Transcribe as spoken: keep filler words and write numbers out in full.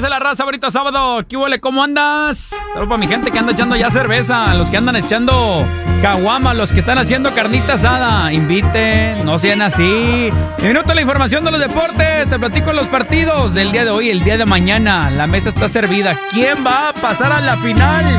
dice la raza ahorita sábado? ¿Qué huele? ¿Cómo andas? Saludos para mi gente que anda echando ya cerveza, los que andan echando caguama, los que están haciendo carnita asada. Inviten, no sean así. Un minuto la información de los deportes. Te platico los partidos del día de hoy, el día de mañana. La mesa está servida. ¿Quién va a pasar a la final?